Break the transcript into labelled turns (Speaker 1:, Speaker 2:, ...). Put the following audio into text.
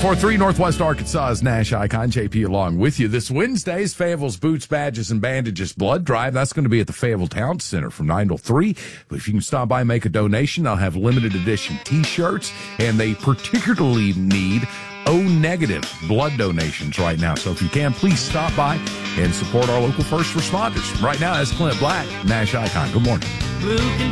Speaker 1: 94.3 Northwest Arkansas's Nash Icon. JP along with you. This Wednesday's Fayetteville's Boots, Badges, and Bandages Blood Drive. That's going to be at the Fayetteville Town Center from 9 till 3. But if you can stop by and make a donation, they'll have limited edition T-shirts, and they particularly need O-negative blood donations right now. So if you can, please stop by and support our local first responders. Right now, that's Clint Black, Nash Icon. Good morning.